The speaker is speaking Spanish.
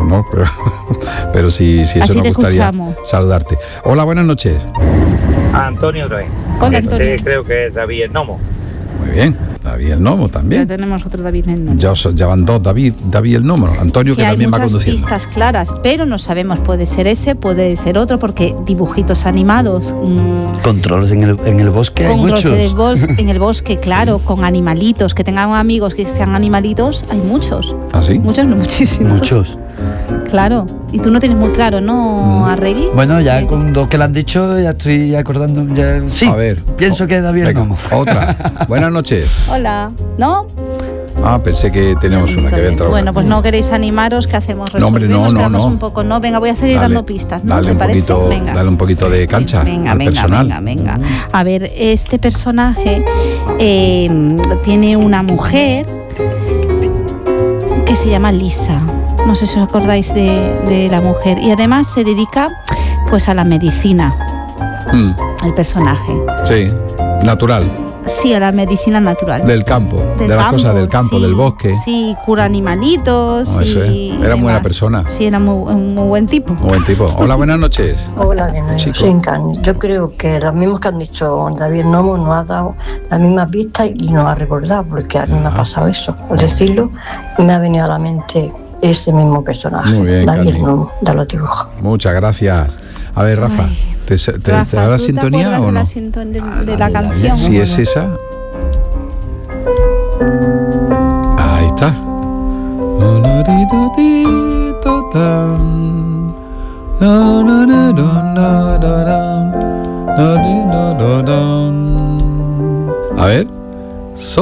no, pero sí eso así nos te gustaría escuchamos. saludarte. Hola, buenas noches. Antonio otra vez. Hola, Antonio. Creo que es David el Nomo. Muy bien, David el Nomo Ya también. tenemos otro David en el nombre. Ya van dos, David el Nomo. Antonio que hay también va muchas conduciendo. pistas claras, pero no sabemos, puede ser ese, puede ser otro, porque dibujitos animados, Controles en el bosque hay controles muchos. en el bosque, claro, con animalitos, que tengan amigos que sean animalitos, hay muchos. ¿Ah, sí? Muchos, no muchísimos. Muchos. Claro. Y tú no tienes muy claro, ¿no, Arregui? Bueno, ya con dos que le han dicho, ya estoy acordando. Sí, A ver. pienso que es David el Venga, Nomo. otra. Buenas noches. Hola. ¿No? Ah, pensé que teníamos una que había entrado. Bueno, pues no queréis animaros, ¿qué hacemos? No, hombre, Resolvemos, no, esperamos no. un poco, ¿no? Venga, voy a seguir Dale, dando pistas, ¿no? Dale ¿Te un parece? poquito, Venga. dale un poquito de cancha Venga, al venga, personal. venga. A ver, este personaje tiene una mujer que se llama Lisa. No sé si os acordáis de la mujer. Y además se dedica pues a la medicina, el personaje. Sí, natural, Sí, a la medicina natural. del campo, Del de las campo, cosas del campo, sí, del bosque. Sí, cura animalitos. No, eso y es. Era muy buena demás. persona. Sí, era un muy buen tipo. Un buen tipo. Hola, buenas noches. Hola, de nuevo. Chico. Soy Encarni. Yo creo que los mismos que han dicho David Nomo nos ha dado las mismas pistas y nos ha recordado, porque a mí me ha pasado eso. Al decirlo, me ha venido a la mente ese mismo personaje, Muy bien, David Carmen. Nomo, de los dibujos. Muchas gracias. A ver, Rafa, Ay. ¿te da Rafa, la ¿tú te sintonía acuerdas o de no? la sintonía de la canción? Si es esa,